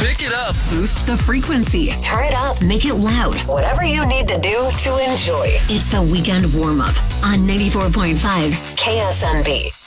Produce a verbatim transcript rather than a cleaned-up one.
Pick it up. Boost the frequency. Turn it up. Make it loud. Whatever you need to do to enjoy. It's the weekend warm up on ninety-four point five K S N B.